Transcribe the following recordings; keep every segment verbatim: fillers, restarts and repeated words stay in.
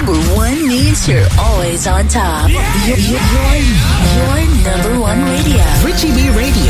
number one means you're always on top. Your, your, your, your number one radio. Richie B Radio.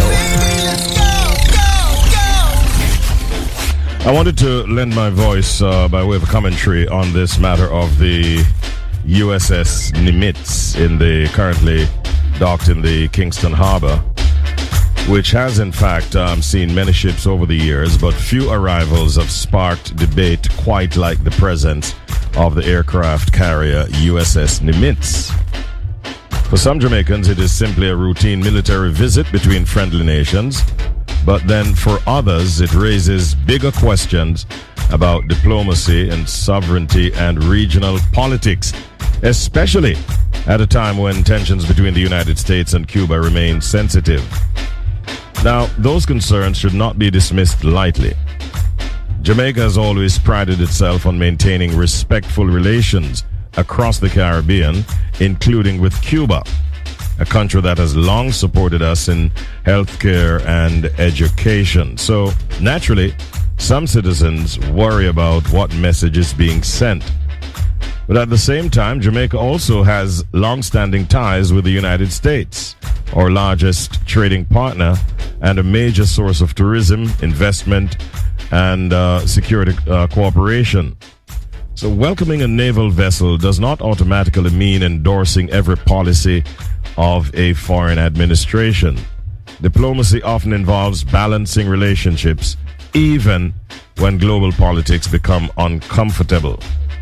I wanted to lend my voice uh, by way of a commentary on this matter of the U S S Nimitz in the currently docked in the Kingston Harbor, which has in fact um, seen many ships over the years, but few arrivals have sparked debate quite like the presence of the aircraft carrier U S S Nimitz. For some Jamaicans, it is simply a routine military visit between friendly nations, but then for others, it raises bigger questions about diplomacy and sovereignty and regional politics, especially at a time when tensions between the United States and Cuba remain sensitive. Now, those concerns should not be dismissed lightly. Jamaica has always prided itself on maintaining respectful relations across the Caribbean, including with Cuba, a country that has long supported us in healthcare and education. So, naturally, some citizens worry about what message is being sent. But at the same time, Jamaica also has long-standing ties with the United States, our largest trading partner and a major source of tourism, investment, and uh, security uh, cooperation. So welcoming a naval vessel does not automatically mean endorsing every policy of a foreign administration. Diplomacy often involves balancing relationships, even when global politics become uncomfortable.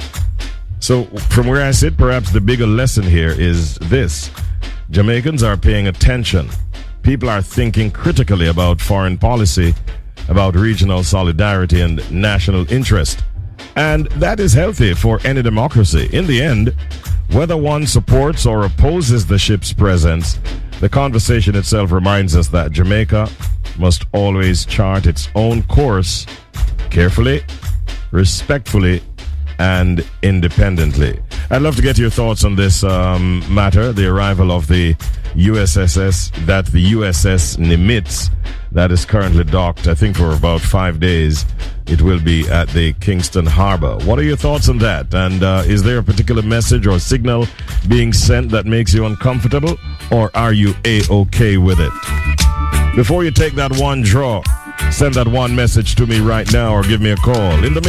So from where I sit, perhaps the bigger lesson here is this. Jamaicans are paying attention. People are thinking critically about foreign policy, about regional solidarity and national interest. And that is healthy for any democracy. In the end, whether one supports or opposes the ship's presence, the conversation itself reminds us that Jamaica must always chart its own course carefully, respectfully, and independently. I'd love to get your thoughts on this um, matter, the arrival of the U S S, that the U S S Nimitz, that is currently docked, I think for about five days. It will be at the Kingston Harbor. What are your thoughts on that? And uh, is there a particular message or signal being sent that makes you uncomfortable? Or are you A-okay with it? Before you take that one draw, send that one message to me right now or give me a call. In the